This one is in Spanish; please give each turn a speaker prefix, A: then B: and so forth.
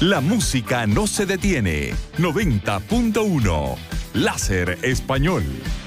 A: La música no se detiene. 90.1. Láser Español.